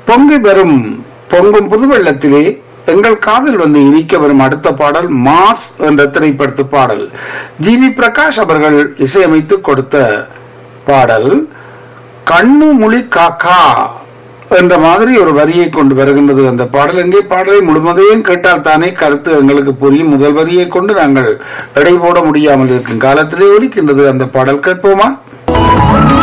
பொங்கி வரும் பொங்கும் புது வெள்ளத்திலே எங்கள் காதில் வந்து இனிக்க வரும் அடுத்த பாடல் மாஸ் என்ற திரைப்படத்து பாடல். ஜி.வி. பிரகாஷ் அவர்கள் இசையமைத்து கொடுத்த பாடல். கண்ணு முழி காக்கா என்ற மாதிரி ஒரு வரியை கொண்டு வருகின்றது அந்த பாடல். எங்கே பாடலை முழுவதையும் கேட்டால் தானே கருத்து எங்களுக்கு புரியும். முதல் வரியை கொண்டு நாங்கள் எடை போட முடியாமல் இருக்கும் காலத்திலே ஒலிக்கின்றது அந்த பாடல். கேட்போமா?